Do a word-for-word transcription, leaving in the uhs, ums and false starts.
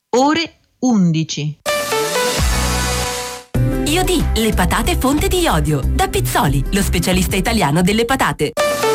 ore undici. Iodì, le patate fonte di iodio. Da Pizzoli, lo specialista italiano delle patate.